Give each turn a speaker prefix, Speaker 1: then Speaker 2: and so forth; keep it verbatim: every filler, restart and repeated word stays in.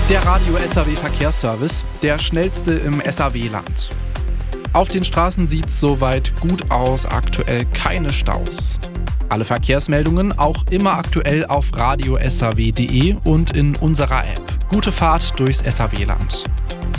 Speaker 1: Der Radio S A W Verkehrsservice, der schnellste im S A W-Land. Auf den Straßen sieht's soweit gut aus, aktuell keine Staus. Alle Verkehrsmeldungen auch immer aktuell auf radio punkt s a w punkt d e und in unserer App. Gute Fahrt durchs S A W-Land.